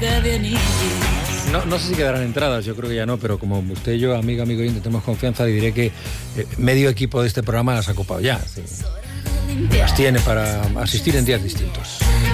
No sé si quedarán entradas, yo creo que ya no, pero como usted y yo, amigo y tenemos confianza, le diré que medio equipo de este programa las ha ocupado ya. Sí. Las tiene para asistir en días distintos.